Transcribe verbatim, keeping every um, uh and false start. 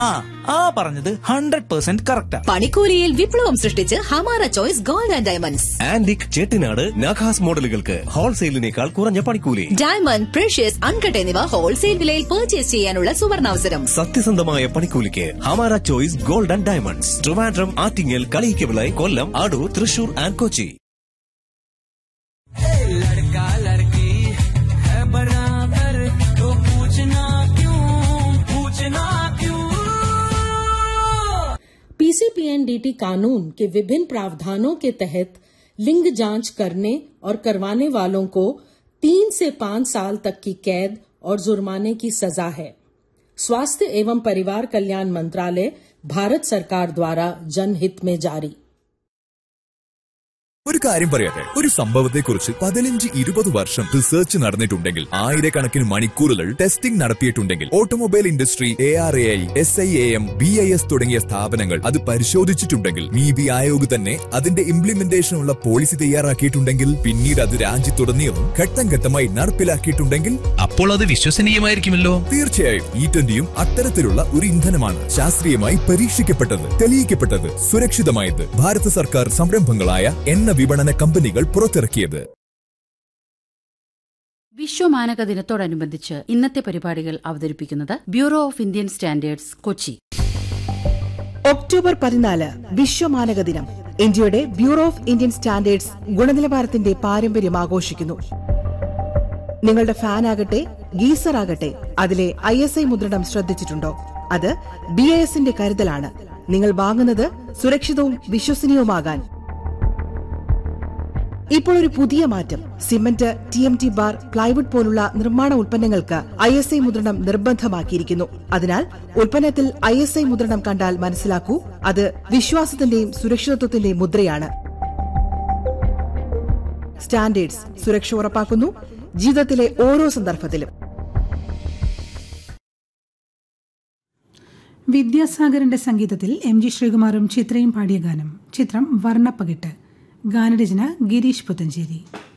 ആ ആ പറഞ്ഞത് ഹൺഡ്രഡ് പെർസെന്റ് കറക്റ്റാ. പണിക്കൂലിയിൽ വിപ്ലവം സൃഷ്ടിച്ച് Hamara choice gold and diamonds. Antique Chettinad നഖാസ് മോഡലുകൾക്ക് ഹോൾസെയിലിനേക്കാൾ കുറഞ്ഞ പണിക്കൂലി. ഡയമണ്ട്, പ്രഷ്യസ്, അൺകട്ട് എന്നിവ ഹോൾസെയിൽ വിലയിൽ പർച്ചേസ് ചെയ്യാനുള്ള സുവർണാവസരം. സത്യസന്ധമായ പണിക്കൂലിക്ക് Hamara choice gold and diamonds. Trivandrum, Attingal, Kaliyikkavila, Kollam, Adoor, Thrissur and Kochi. PCPNDT कानून के विभिन्न प्रावधानों के तहत लिंग जांच करने और करवाने वालों को तीन से पांच साल तक की कैद और जुर्माने की सजा है. स्वास्थ्य एवं परिवार कल्याण मंत्रालय, भारत सरकार द्वारा जनहित में जारी. ഒരു കാര്യം പറയട്ടെ, ഒരു സംഭവത്തെക്കുറിച്ച് പതിനഞ്ച് ഇരുപത് വർഷം റിസർച്ച് നടന്നിട്ടുണ്ടെങ്കിൽ, ആയിരക്കണക്കിന് മണിക്കൂറുകൾ testing നടത്തിയിട്ടുണ്ടെങ്കിൽ, automobile industry, A R A I, S I A M, B I S തുടങ്ങിയ സ്ഥാപനങ്ങൾ അത് പരിശോധിച്ചിട്ടുണ്ടെങ്കിൽ, നീതി ആയോഗ് തന്നെ അതിന്റെ ഇംപ്ലിമെന്റേഷനുള്ള പോളിസി തയ്യാറാക്കിയിട്ടുണ്ടെങ്കിൽ, പിന്നീട് അത് രാജ്യത്തുടനീളം ഘട്ടം ഘട്ടമായി നടപ്പിലാക്കിയിട്ടുണ്ടെങ്കിൽ, അപ്പോൾ അത് വിശ്വസനീയമായിരിക്കുമല്ലോ. തീർച്ചയായും ഇ ട്വന്റിയും അത്തരത്തിലുള്ള ഒരു ഇന്ധനമാണ്. ശാസ്ത്രീയമായി പരീക്ഷിക്കപ്പെട്ടത്, തെളിയിക്കപ്പെട്ടത്, സുരക്ഷിതമായത്. ഭാരത സർക്കാർ സംരംഭങ്ങളായ എണ്ണ വിപണന കമ്പനികൾ പുറത്തിറക്കിയത്. വിശ്വമാനക ദിനത്തോടനുബന്ധിച്ച് ഇന്നത്തെ പരിപാടികൾ അവതരിപ്പിക്കുന്നത് bureau of Indian standards, Kochi. October പതിനാല് വിശ്വമാനക ദിനം. ഇന്ത്യയുടെ ബ്യൂറോ ഓഫ് ഇന്ത്യൻ സ്റ്റാൻഡേർഡ്സ് ഗുണനിലവാരത്തിന്റെ പാരമ്പര്യം ആഘോഷിക്കുന്നു. നിങ്ങളുടെ ഫാൻ ആകട്ടെ, ഗീസർ ആകട്ടെ, അതിലെ ഐ എസ് ഐ മുദ്രണം ശ്രദ്ധിച്ചിട്ടുണ്ടോ? അത് ബി ഐ എസിന്റെ കരുതലാണ്. നിങ്ങൾ വാങ്ങുന്നത് സുരക്ഷിതവും വിശ്വസനീയവുമാകാൻ. ഇപ്പോൾ ഒരു പുതിയ മാറ്റം. Cement, T M T bar, plywood പോലുള്ള നിർമ്മാണ ഉൽപ്പന്നങ്ങൾക്ക് ഐ എസ് ഐ മുദ്രണം നിർബന്ധമാക്കിയിരിക്കുന്നു. അതിനാൽ ഉൽപ്പന്നത്തിൽ ഐ എസ് ഐ മുദ്രണം കണ്ടാൽ മനസ്സിലാക്കൂ, അത് വിശ്വാസത്തിന്റെയും സുരക്ഷിതത്വത്തിന്റെയും മുദ്രയാണ്. സ്റ്റാൻഡേർഡ്സ് സുരക്ഷ ഉറപ്പാക്കുന്നു ജീവിതത്തിലെ ഓരോ സന്ദർഭത്തിലും. വിദ്യാസാഗറിന്റെ സംഗീതത്തിൽ എം ജി ശ്രീകുമാറും ചിത്രയും പാടിയ ഗാനം. ചിത്രം വർണ്ണപ്പകിട്ട്. ഗാനരചന ഗിരീഷ് പുത്തഞ്ചേരി.